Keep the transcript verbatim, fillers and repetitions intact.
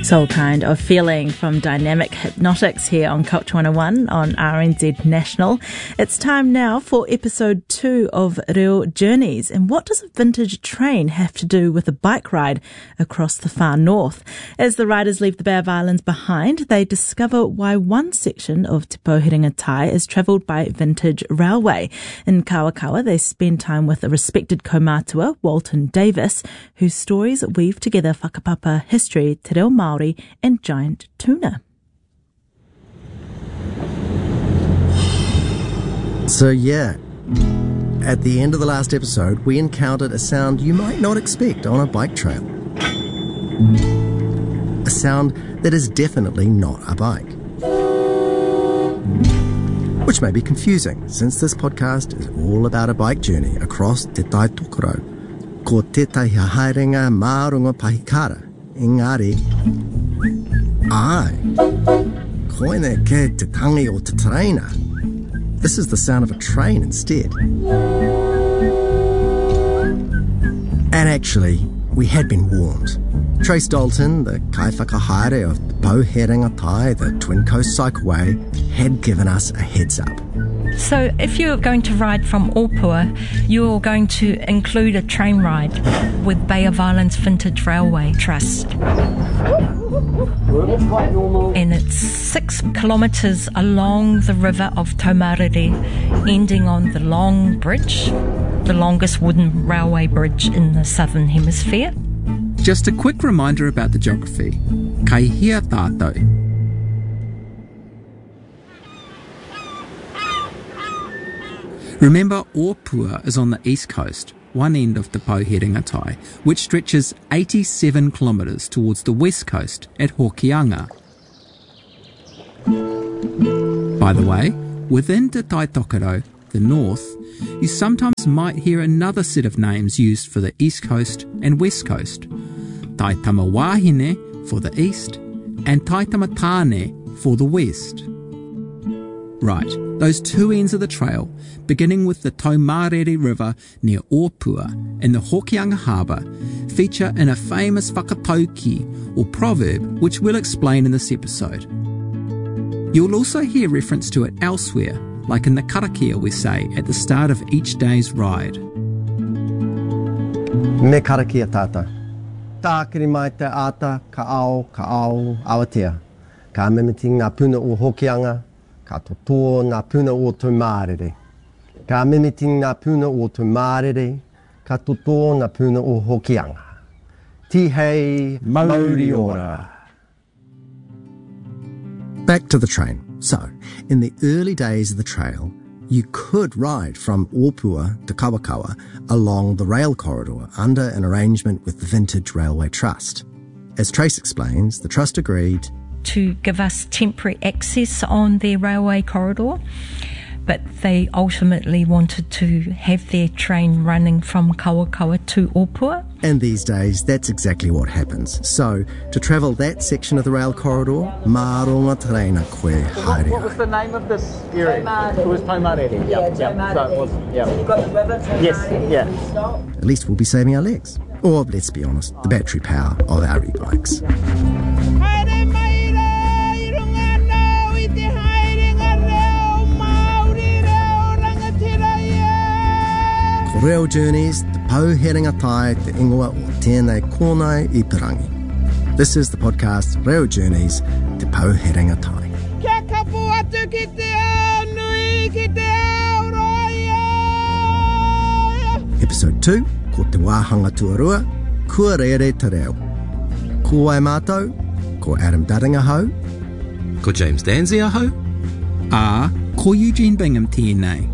Soul Kind of Feeling from Dynamic Hypnotics here on Culture one oh one on R N Z National. It's time now for episode two of Reo Journeys. And what does a vintage train have to do with a bike ride across the far north? As the riders leave the Bay of Islands behind, they discover why one section of Te Pouherenga Tai is travelled by vintage railway. In Kawakawa, they spend time with a respected kaumātua, Walton Davis, whose stories weave together whakapapa history, te reo Māori and giant tuna. So yeah, at the end of the last episode, we encountered a sound you might not expect on a bike trail. A sound that is definitely not a bike. Which may be confusing, since this podcast is all about a bike journey across Te Tai Tokerau, ko te tai haerenga Mārunga Pahikara. Engari, ai, koine ke te tangi o te traina. This is the sound of a train instead. And actually, we had been warned. Trace Dalton, the kaiwhakahaere of Te Pouherenga Tai, the Twin Coast Cycleway, had given us a heads up. So if you're going to ride from Opua, you're going to include a train ride with Bay of Islands Vintage Railway Trust. And it's six kilometres along the river of Taumarere, ending on the Long Bridge, the longest wooden railway bridge in the Southern Hemisphere. Just a quick reminder about the geography. Kai hia tātou. Remember, Opua is on the east coast, one end of Te Pouherenga Tai, which stretches eighty-seven kilometres towards the west coast at Hokianga. By the way, within Te Tai Tokerau, the north, you sometimes might hear another set of names used for the east coast and west coast. Tai Tamawahine for the east and Tai Tamatane for the west. Right, those two ends of the trail, beginning with the Taumarere River near Opua in the Hokianga Harbour, feature in a famous whakatauki or proverb which we'll explain in this episode. You'll also hear reference to it elsewhere, like in the karakia we say at the start of each day's ride. Me karakia tata. Tākiri mai te ata, ka ao, ka ao, awatea. Ka memeti ngā puna o Hokianga, ka toto ngā puna o Taumarere. Ka memeti ngā puna o Taumarere, ka toto ngā puna o Hokianga. Tihei mauri ora. Back to the train. So, in the early days of the trail, you could ride from Opua to Kawakawa along the rail corridor under an arrangement with the Vintage Railway Trust. As Trace explains, the Trust agreed to give us temporary access on their railway corridor, but they ultimately wanted to have their train running from Kawakawa to Opua. And these days, that's exactly what happens. So, to travel that section of the rail corridor, Māronga Traina koe haere. What was the name of this area? Taumarere. It was Taumarere. Yeah, Yep, yep. Taumarere. So it was, yep. So you've got the river Taumarere. Yes, yeah. At least we'll be saving our legs. Or, let's be honest, the battery power of our e-bikes. Reo Journeys, Te Pouherenga Tai, Te Ingoa o Tēnei Kōnei i Pirangi. This is the podcast Reo Journeys, Te Pouherenga Tai. Kia kapu atu ki te ao nui ki te ao roia. Episode two, ko te wāhanga tuarua, kua rere te reo. Ko ai mātou, ko Adam Daringa hau. Ko James Danzier hau. Ah, ko Eugene Bingham tēnei.